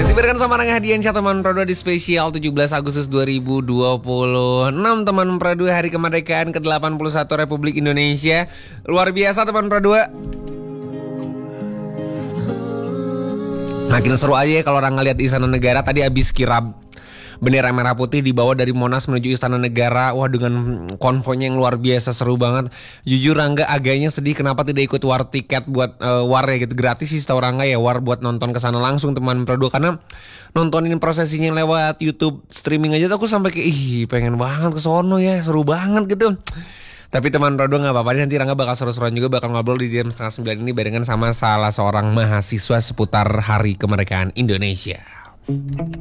Masih barengan sama Rangga Hadiansyah teman Pro 2 di spesial 17 Agustus 2026. Teman Pro 2 hari kemerdekaan ke-81 Republik Indonesia. Luar biasa teman Pro 2. Makin seru aja ya kalau Rangga lihat Istana Negara. Tadi abis kirab bendera merah putih dibawa dari Monas menuju Istana Negara. Wah, dengan konvoynya yang luar biasa, seru banget. Jujur Rangga agaknya sedih kenapa tidak ikut war tiket buat war ya gitu. Gratis sih setahu Rangga ya war buat nonton ke sana langsung teman Pro 2. Karena nontonin prosesinya lewat YouTube streaming aja tuh aku sampai kayak pengen banget ke sono ya, seru banget gitu. Tapi teman Pro 2 gak apa-apa, nanti Rangga bakal seru-seruan juga, bakal ngobrol di jam 8:30 ini barengan sama salah seorang mahasiswa seputar Hari Kemerdekaan Indonesia.